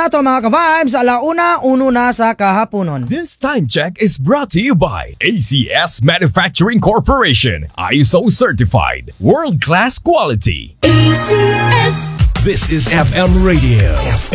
na to mga ka-vibes, alauna, uno na sa kahaponon. This time check is brought to you by ACS Manufacturing Corporation, ISO certified, world-class quality. ACS. This is FM Radio.